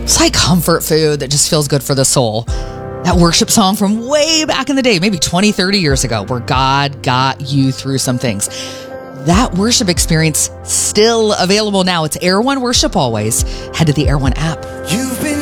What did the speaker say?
It's like comfort food that just feels good for the soul. That worship song from way back in the day, maybe 20, 30 years ago, where God got you through some things. That worship experience still available now. It's Air One Worship Always. Head to the Air One app. You've been